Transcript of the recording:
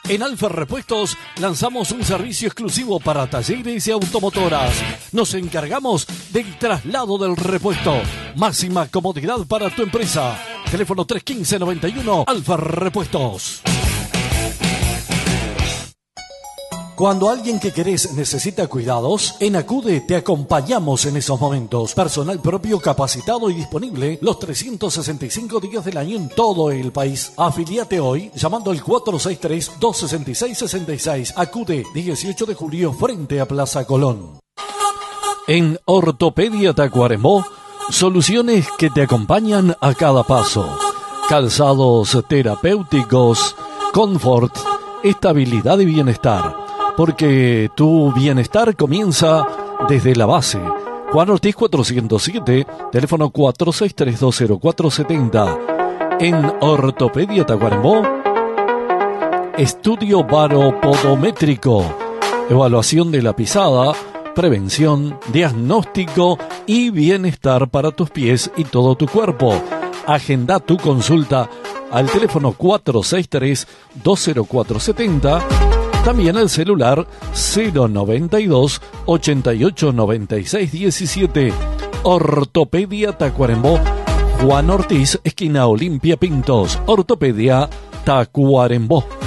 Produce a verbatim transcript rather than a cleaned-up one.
En Alfa Repuestos lanzamos un servicio exclusivo para talleres y automotoras. Nos encargamos del traslado del repuesto. Máxima comodidad para tu empresa. Teléfono tres uno cinco noventa y uno Alfa Repuestos. Cuando alguien que querés necesita cuidados, en Acude te acompañamos en esos momentos. Personal propio capacitado y disponible los trescientos sesenta y cinco días del año en todo el país. Afiliate hoy llamando al cuatro seis tres, dos seis seis, seis seis. Acude, dieciocho de julio, frente a Plaza Colón. En Ortopedia Tacuarembó, soluciones que te acompañan a cada paso. Calzados terapéuticos, confort, estabilidad y bienestar. Porque tu bienestar comienza desde la base. Juan Ortiz cuatrocientos siete, teléfono cuatro seis tres, dos cero cuatro siete cero. En Ortopedia Tacuarembó, estudio baropodométrico, evaluación de la pisada, prevención, diagnóstico y bienestar para tus pies y todo tu cuerpo. Agenda tu consulta al teléfono cuatro seis tres, dos cero cuatro siete cero. También el celular cero noventa y dos, ochenta y ocho, noventa y seis diecisiete. Ortopedia Tacuarembó, Juan Ortiz, esquina Olimpia Pintos. Ortopedia Tacuarembó.